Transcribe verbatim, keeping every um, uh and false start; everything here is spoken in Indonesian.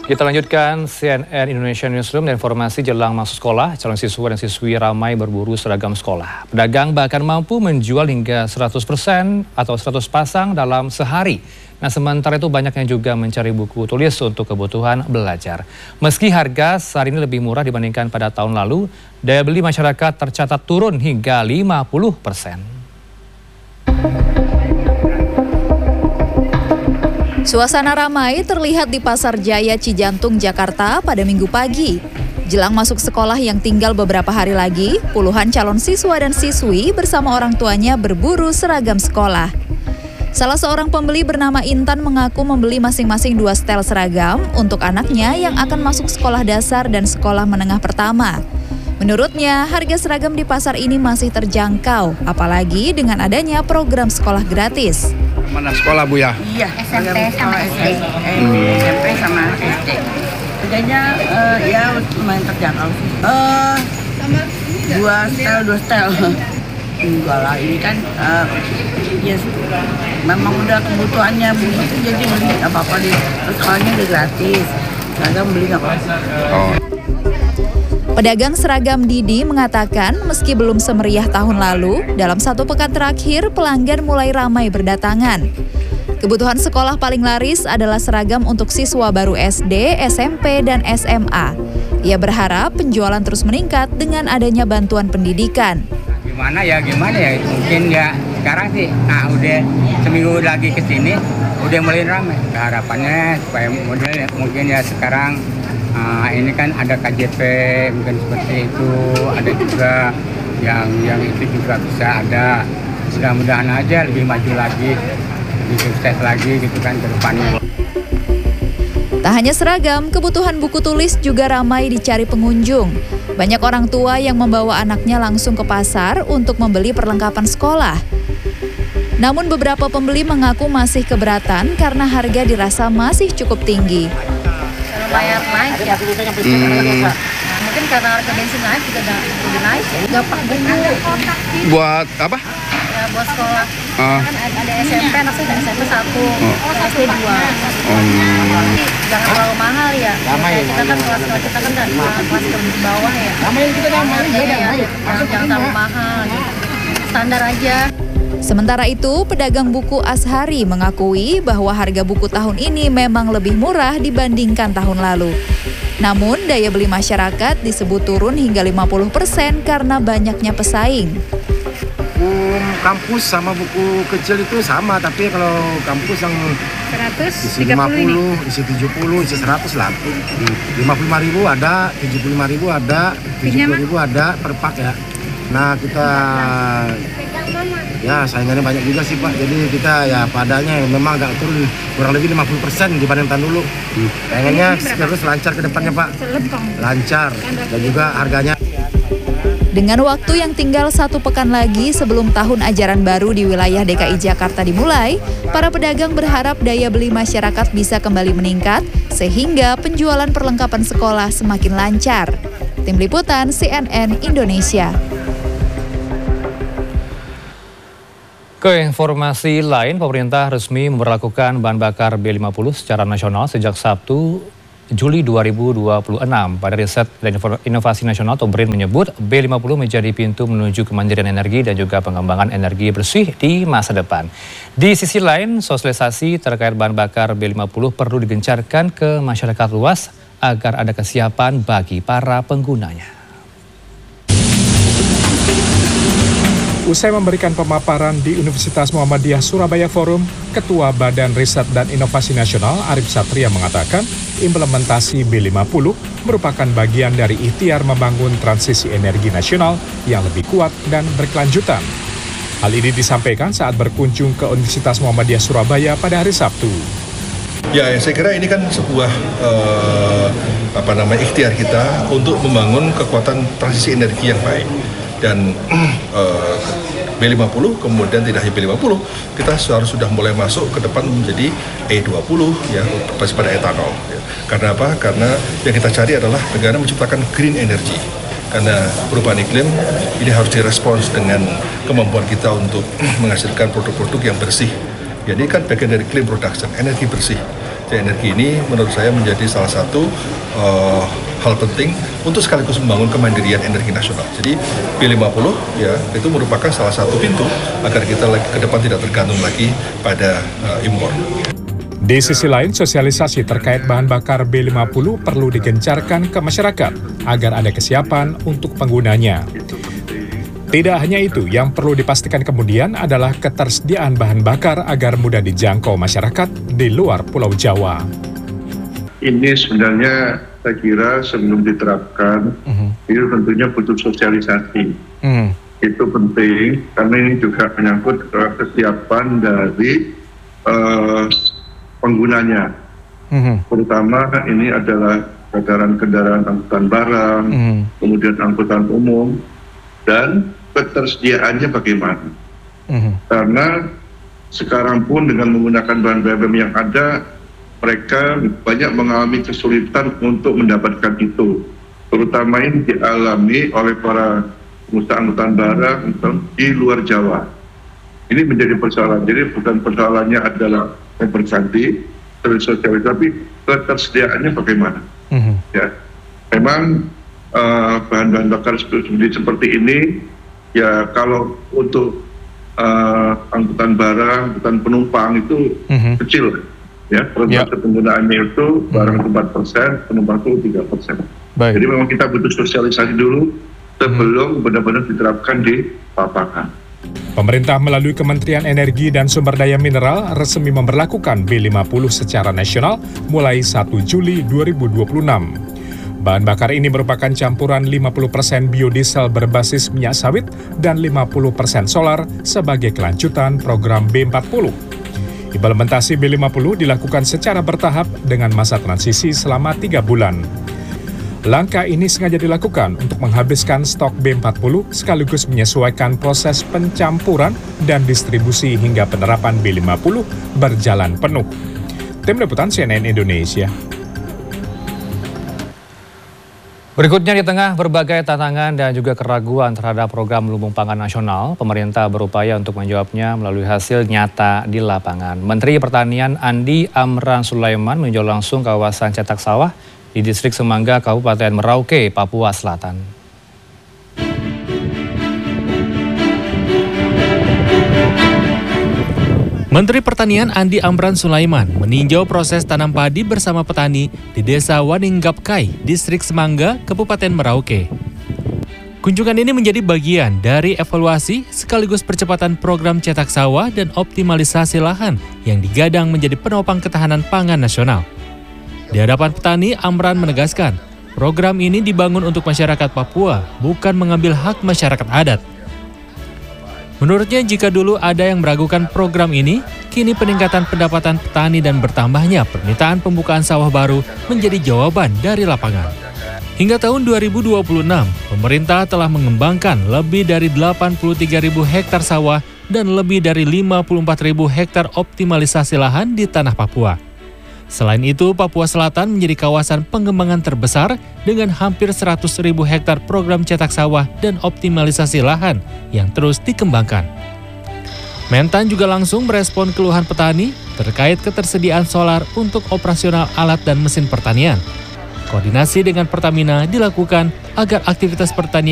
Kita lanjutkan C N N Indonesia Newsroom dan informasi jelang masuk sekolah. Calon siswa dan siswi ramai berburu seragam sekolah. Pedagang bahkan mampu menjual hingga seratus persen atau seratus pasang dalam sehari. Nah, sementara itu banyak yang juga mencari buku tulis untuk kebutuhan belajar. Meski harga saat ini lebih murah dibandingkan pada tahun lalu, daya beli masyarakat tercatat turun hingga lima puluh persen. Suasana ramai terlihat di Pasar Jaya Cijantung, Jakarta pada Minggu pagi. Jelang masuk sekolah yang tinggal beberapa hari lagi, puluhan calon siswa dan siswi bersama orang tuanya berburu seragam sekolah. Salah seorang pembeli bernama Intan mengaku membeli masing-masing dua setel seragam untuk anaknya yang akan masuk sekolah dasar dan sekolah menengah pertama. Menurutnya, harga seragam di pasar ini masih terjangkau, apalagi dengan adanya program sekolah gratis. Mana sekolah, Bu, ya? Iya, S M P sama S D. Eh, S M P sama S D. Harganya uh, ya lumayan terjangkau. Uh, dua setel, dua setel. Enggak lah, ini kan uh, ya memang udah kebutuhannya begitu, jadi beli apa-apa di sekolahnya udah gratis. Seragam beli nggak apa-apa. Oh. Pedagang seragam Didi mengatakan meski belum semeriah tahun lalu, dalam satu pekan terakhir pelanggan mulai ramai berdatangan. Kebutuhan sekolah paling laris adalah seragam untuk siswa baru S D, S M P, dan S M A. Ia berharap penjualan terus meningkat dengan adanya bantuan pendidikan. Gimana ya, gimana ya, mungkin ya sekarang sih, nah udah seminggu lagi ke sini, udah mulai ramai. Harapannya supaya model mungkin ya sekarang, Nah, ini kan ada K J P, mungkin seperti itu, ada juga yang yang itu juga bisa ada. Mudah-mudahan aja lebih maju lagi, lebih sukses lagi gitu kan ke depannya. Tak hanya seragam, kebutuhan buku tulis juga ramai dicari pengunjung. Banyak orang tua yang membawa anaknya langsung ke pasar untuk membeli perlengkapan sekolah. Namun beberapa pembeli mengaku masih keberatan karena harga dirasa masih cukup tinggi. Lumayan naik ya. Hmm. Nah, mungkin karena harga bensin naik juga udah naik. Gampang buku. Buat apa? Ya buat sekolah. Uh. Kan ada S M P, anak saya S M P satu, oh. S D dua. Hmm. Jangan terlalu mahal ya. Kayak kita kan kelas kita kan kelas ke bawah ya. Kita ya, jangan terlalu mahal. Standar aja. Sementara itu, pedagang buku Ashari mengakui bahwa harga buku tahun ini memang lebih murah dibandingkan tahun lalu. Namun, daya beli masyarakat disebut turun hingga lima puluh persen karena banyaknya pesaing. Buku kampus sama buku kecil itu sama, tapi kalau kampus yang seratus, isi lima puluh, isi tujuh puluh, isi seratus lah. lima puluh lima ribu ada, tujuh puluh lima ribu ada, tujuh puluh ribu ada per pak ya. Nah, kita ya saingannya banyak juga sih Pak, jadi kita ya padanya memang agak turun kurang lebih lima puluh persen dibanding tahun dulu. hmm. Pengennya terus lancar ke depannya Pak, lancar dan juga harganya. Dengan waktu yang tinggal satu pekan lagi sebelum tahun ajaran baru di wilayah D K I Jakarta dimulai, para pedagang berharap daya beli masyarakat bisa kembali meningkat sehingga penjualan perlengkapan sekolah semakin lancar. Tim Liputan C N N Indonesia. Ke informasi lain, pemerintah resmi memberlakukan bahan bakar B lima puluh secara nasional sejak Sabtu Juli dua ribu dua puluh enam. Pada Riset dan Inovasi Nasional atau B R I N menyebut B lima puluh menjadi pintu menuju kemandirian energi dan juga pengembangan energi bersih di masa depan. Di sisi lain, sosialisasi terkait bahan bakar B lima puluh perlu digencarkan ke masyarakat luas agar ada kesiapan bagi para penggunanya. Usai memberikan pemaparan di Universitas Muhammadiyah Surabaya Forum, Ketua Badan Riset dan Inovasi Nasional Arif Satria mengatakan implementasi B lima puluh merupakan bagian dari ikhtiar membangun transisi energi nasional yang lebih kuat dan berkelanjutan. Hal ini disampaikan saat berkunjung ke Universitas Muhammadiyah Surabaya pada hari Sabtu. Ya, saya kira ini kan sebuah uh, apa namanya ikhtiar kita untuk membangun kekuatan transisi energi yang baik. Dan uh, B lima puluh kemudian tidak hanya B lima puluh, kita harus sudah mulai masuk ke depan menjadi E dua puluh ya, berbasis pada etanol ya. Karena apa? Karena yang kita cari adalah negara menciptakan green energy. Karena perubahan iklim ini harus direspons dengan kemampuan kita untuk menghasilkan produk-produk yang bersih. Jadi kan bagian dari clean production, energi bersih. Dan energi ini menurut saya menjadi salah satu uh, hal penting untuk sekaligus membangun kemandirian energi nasional. Jadi B lima puluh ya itu merupakan salah satu pintu agar kita ke depan tidak tergantung lagi pada uh, impor. Di sisi lain, sosialisasi terkait bahan bakar B lima puluh perlu digencarkan ke masyarakat agar ada kesiapan untuk penggunanya. Tidak hanya itu, yang perlu dipastikan kemudian adalah ketersediaan bahan bakar agar mudah dijangkau masyarakat di luar Pulau Jawa. Ini sebenarnya saya kira sebelum diterapkan, uh-huh. itu tentunya butuh sosialisasi. Uh-huh. Itu penting karena ini juga menyangkut kesiapan dari uh, penggunanya. Uh-huh. Terutama ini adalah kendaraan-kendaraan angkutan barang, uh-huh. kemudian angkutan umum, dan ketersediaannya bagaimana. Uh-huh. Karena sekarang pun dengan menggunakan bahan B B M yang ada, mereka banyak mengalami kesulitan untuk mendapatkan itu. Terutama ini dialami oleh para pengusaha angkutan barang di luar Jawa. Ini menjadi persoalan. Jadi bukan persoalannya adalah mempercantik, tersosialisasi, tapi ketersediaannya bagaimana. Uh-huh. Ya, memang uh, bahan-bahan bakar seperti, seperti ini, ya kalau untuk uh, angkutan barang, angkutan penumpang itu uh-huh. kecil. Ya, persentase ya. Penggunaannya itu barang itu empat persen, penumpang itu tiga persen. Jadi memang kita butuh sosialisasi dulu sebelum hmm. benar-benar diterapkan di lapangan. Pemerintah melalui Kementerian Energi dan Sumber Daya Mineral resmi memberlakukan B lima puluh secara nasional mulai satu Juli dua ribu dua puluh enam. Bahan bakar ini merupakan campuran lima puluh persen biodiesel berbasis minyak sawit dan lima puluh persen solar sebagai kelanjutan program B empat puluh. Implementasi B lima puluh dilakukan secara bertahap dengan masa transisi selama tiga bulan. Langkah ini sengaja dilakukan untuk menghabiskan stok B empat puluh sekaligus menyesuaikan proses pencampuran dan distribusi hingga penerapan B lima puluh berjalan penuh. Tim Liputan C N N Indonesia. Berikutnya, di tengah berbagai tantangan dan juga keraguan terhadap program lumbung pangan nasional, pemerintah berupaya untuk menjawabnya melalui hasil nyata di lapangan. Menteri Pertanian Andi Amran Sulaiman meninjau langsung kawasan cetak sawah di Distrik Semangga, Kabupaten Merauke, Papua Selatan. Menteri Pertanian Andi Amran Sulaiman meninjau proses tanam padi bersama petani di Desa Waninggapkai, Distrik Semangga, Kabupaten Merauke. Kunjungan ini menjadi bagian dari evaluasi sekaligus percepatan program cetak sawah dan optimalisasi lahan yang digadang menjadi penopang ketahanan pangan nasional. Di hadapan petani, Amran menegaskan, program ini dibangun untuk masyarakat Papua, bukan mengambil hak masyarakat adat. Menurutnya, jika dulu ada yang meragukan program ini, kini peningkatan pendapatan petani dan bertambahnya permintaan pembukaan sawah baru menjadi jawaban dari lapangan. Hingga tahun dua ribu dua puluh enam, pemerintah telah mengembangkan lebih dari delapan puluh tiga ribu hektar sawah dan lebih dari lima puluh empat ribu hektar optimalisasi lahan di tanah Papua. Selain itu, Papua Selatan menjadi kawasan pengembangan terbesar dengan hampir seratus ribu hektar program cetak sawah dan optimalisasi lahan yang terus dikembangkan. Mentan juga langsung merespon keluhan petani terkait ketersediaan solar untuk operasional alat dan mesin pertanian. Koordinasi dengan Pertamina dilakukan agar aktivitas pertanian